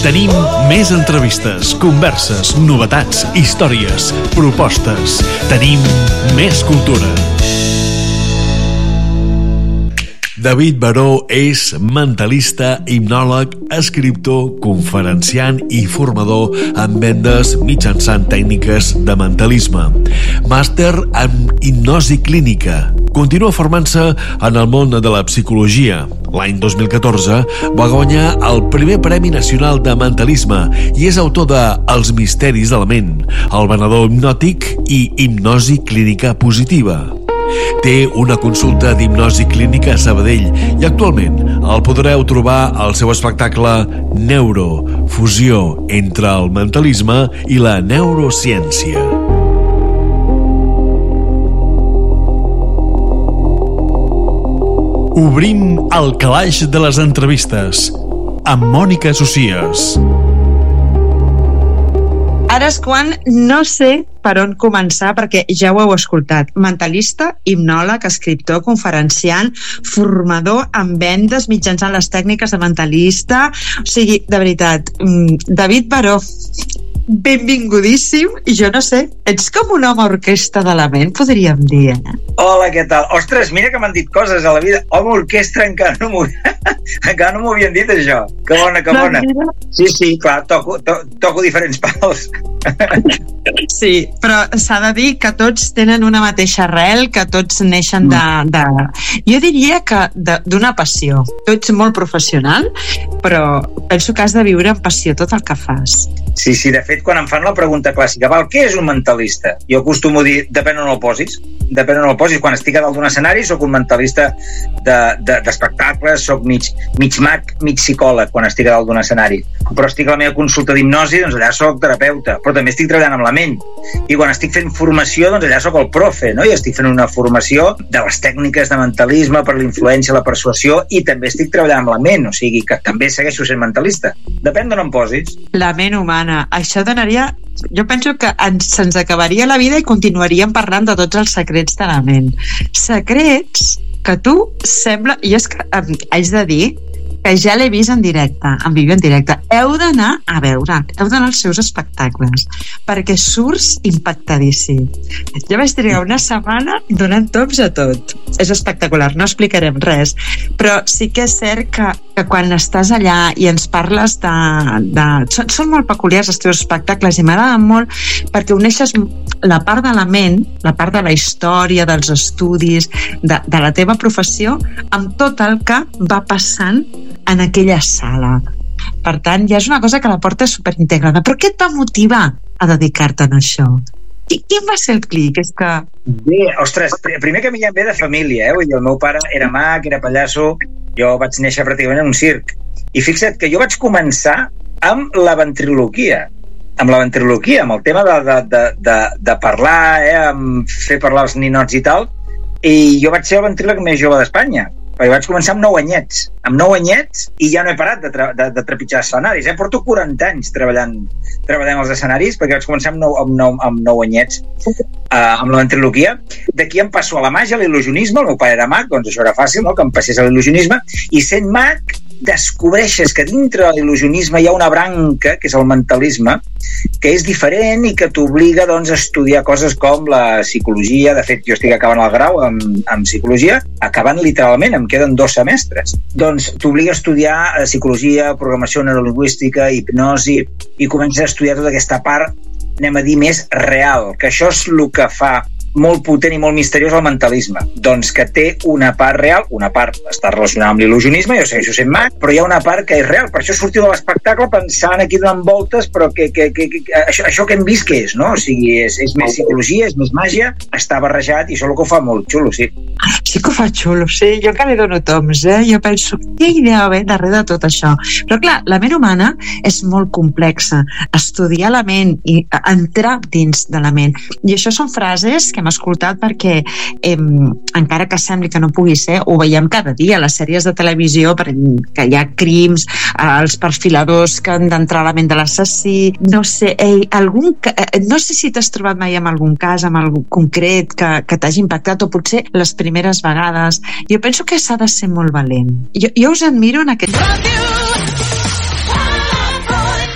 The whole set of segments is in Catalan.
Tenim més entrevistes, converses, novetats, històries, propostes. Tenim més cultura. David Baró és mentalista, hipnòleg, escriptor, conferenciant i formador en vendes mitjançant tècniques de mentalisme. Màster en hipnosi clínica. Continua formant-se en el món de la psicologia. L'any 2014 va guanyar el primer Premi Nacional de Mentalisme i és autor de Els misteris de la ment, El venedor hipnòtic i Hipnosi clínica positiva. Té una consulta d'hipnosi clínica a Sabadell i actualment el podreu trobar al seu espectacle Neuro, fusió entre el mentalisme i la neurociència. Obrim el calaix de les entrevistes amb Mònica Socias. Ara és quan no sé per on començar, perquè ja ho heu escoltat. Mentalista, hipnòleg, escriptor, conferenciant, formador en vendes mitjançant les tècniques de mentalista. O sigui, de veritat, David Baró, benvingudíssim. I jo no sé, ets com un home orquestra de la ment, podríem dir, eh? Hola, què tal? Ostres, mira que m'han dit coses a la vida. Home orquestra, encara no m'ho havien dit, això. Que bona, que bona. Sí, clar, toco diferents pals. Sí, però s'ha de dir que tots tenen una mateixa arrel, que tots neixen de... Jo diria que d'una passió. Tu ets molt professional, però penso que has de viure amb passió tot el que fas. Sí, de fet, quan em fan la pregunta clàssica, què és un mentalista? Jo acostumo a dir, depèn on el posis. Depèn on el posis. Quan estic a dalt d'un escenari soc un mentalista d'espectacles, soc mig mag, mig psicòleg quan estic a dalt d'un escenari. Però estic a la meva consulta d'hipnosi, doncs allà soc terapeuta, però també estic treballant amb la ment. I quan estic fent formació, doncs allà soc el profe, no? I estic fent una formació de les tècniques de mentalisme per la influència, la persuasió, i també estic treballant amb la ment, o sigui que també segueixo sent mentalista. Depèn d'on em posis. La ment humana, això donaria... Jo penso que se'ns acabaria la vida i continuaríem parlant de tots els secrets de la ment. Secrets que tu sembla... Jo és que haig de dir que ja l'he vist en directe, en vídeo en directe. Heu d'anar a veure, heu d'anar als seus espectacles, perquè surts impactadíssim. Jo vaig trigar una setmana donant tops a tot. És espectacular, no explicarem res, però sí que és cert que quan estàs allà i ens parles Són molt peculiars els teus espectacles i m'agraden molt perquè uneixes la part de la ment, la part de la història, dels estudis, de la teva professió, amb tot el que va passant en aquella sala. Per tant, ja és una cosa que la porta superintegrada. Però què et va motivar a dedicar-te a això? Quin va ser el clic? És que... Bé, ostres, primer que mi ja em ve de família, Vull dir, el meu pare era mag, era pallasso, jo vaig néixer pràcticament en un circ. I fixa't que jo vaig començar amb la ventriloquia, amb el tema de parlar, fer parlar els ninots i tal, i jo vaig ser el ventríloc més jove d'Espanya. Perquè vaig començar amb 9 anyets i ja no he parat de trepitjar escenaris. Porto 40 anys treballant als escenaris perquè vaig començar amb 9 anyets amb la ventriloquia. D'aquí em passo a la màgia, a l'il·lusionisme. El meu pare era mag, doncs això era fàcil, no? Que em passés a l'il·lusionisme. I sent mag descobreixes que dintre de l'il·lusionisme hi ha una branca, que és el mentalisme, que és diferent i que t'obliga doncs, a estudiar coses com la psicologia. De fet, jo estic acabant el grau en psicologia, acabant literalment, em queden 2 semestres. Doncs t'obliga a estudiar psicologia, programació neurolingüística, hipnosi, i comences a estudiar tota aquesta part, anem a dir, més real, que això és el que fa molt potent i molt misteriós el mentalisme, doncs que té una part real, una part està relacionada amb l'il·lusionisme, jo segueixo sent mag, però hi ha una part que és real, per això sortiu de l'espectacle pensant aquí donant voltes, però que això que hem vist què és, no? O sigui, és més psicologia, és més màgia, està barrejat i això és el que ho fa molt xulo, sí. Sí que ho fa xulo, sí, jo que li dono toms, jo penso, què idea ve darrere de tot això? Però clar, la ment humana és molt complexa, estudiar la ment i entrar dins de la ment, i això són frases que hem escoltat perquè encara que sembli que no pugui ser, ho veiem cada dia a les sèries de televisió, que hi ha crims, els perfiladors que han d'entrar a la ment de l'assassí, no sé, no sé si t'has trobat mai amb algun cas, amb algun concret que t'hagi impactat, o potser les primeres vegades. Jo penso que s'ha de ser molt valent. Jo us admiro en aquest...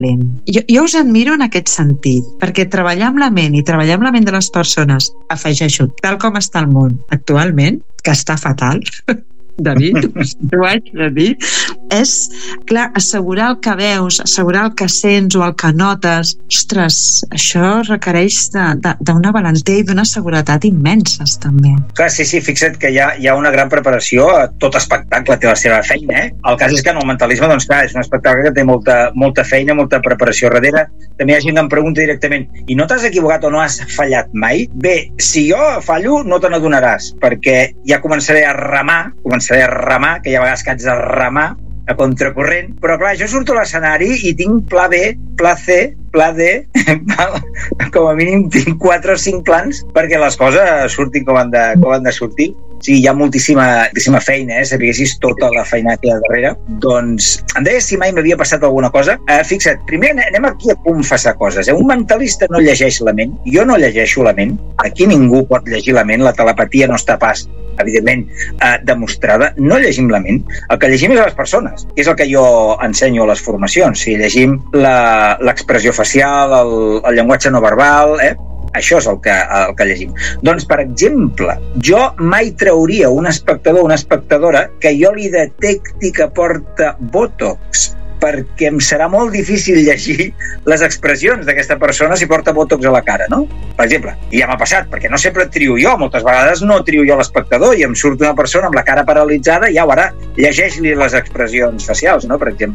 Jo us admiro en aquest sentit, perquè treballar amb la ment i treballar amb la ment de les persones, afegeixo, tal com està el món actualment, que està fatal, David, ho haig de dir, és, clar, assegurar el que veus, assegurar el que sents o el que notes. Ostres, això requereix d'una valentia i d'una seguretat immenses, també. Clar, sí, fixa't que hi ha una gran preparació a tot espectacle, té la seva feina, El cas és que en el mentalisme, doncs clar, és un espectacle que té molta feina, molta preparació darrere. També hi ha gent que em pregunta directament, i no t'has equivocat o no has fallat mai? Bé, si jo fallo, no te n'adonaràs, perquè ja començaré a remar, que hi ha vegades que haig de remar a contracorrent, però clar, jo surto a l'escenari i tinc pla B, pla C, pla D, com a mínim tinc 4 o 5 plans perquè les coses surtin com han de sortir. Sí, hi ha moltíssima feina, sapiguessis tota la feina que hi ha darrere. Doncs, em deies si mai m'havia passat alguna cosa. Fixa't, primer anem aquí a confessar coses. Un mentalista no llegeix la ment. Jo no llegeixo la ment. Aquí ningú pot llegir la ment. La telepatia no està pas, evidentment, demostrada. No llegim la ment. El que llegim és a les persones, que és el que jo ensenyo a les formacions. Si llegim l'expressió facial, el llenguatge no verbal, això és el que llegim. Doncs, per exemple, jo mai trauria un espectador o una espectadora que jo li detecti que porta Botox, perquè em serà molt difícil llegir les expressions d'aquesta persona si porta Botox a la cara, no? Per exemple, i ja m'ha passat, perquè no sempre trio jo, moltes vegades no trio jo l'espectador i em surt una persona amb la cara paralitzada i au, ara llegeix-li les expressions facials, no? Per exemple,